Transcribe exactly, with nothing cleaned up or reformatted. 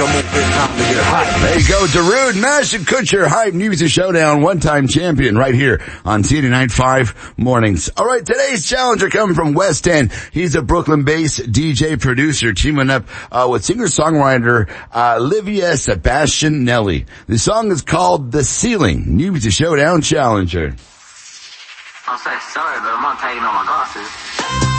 Come on, it's time to get hype. There you go, Darude, Ashton Kutcher, Hype Music Showdown, one-time champion right here on C eighty-nine point five Mornings. All right, today's challenger coming from West End. He's a Brooklyn-based D J producer teaming up uh, with singer-songwriter uh, Olivia Sebastian Nelly. The song is called The Ceiling. Music Showdown challenger. I'm so sorry, but I'm not taking off my glasses.